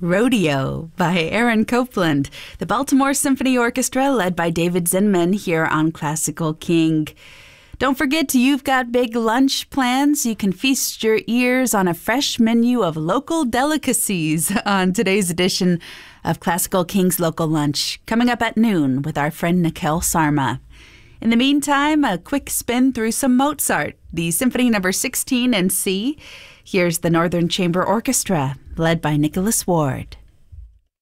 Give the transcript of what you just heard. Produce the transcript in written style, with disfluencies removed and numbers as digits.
Rodeo by Aaron Copland, the Baltimore Symphony Orchestra led by David Zinman here on Classical King. Don't forget, you've got big lunch plans. You can feast your ears on a fresh menu of local delicacies on today's edition of Classical King's Local Lunch, coming up at noon with our friend Nikhil Sarma. In the meantime, a quick spin through some Mozart, the Symphony No. 16 in C. Here's the Northern Chamber Orchestra, led by Nicholas Ward.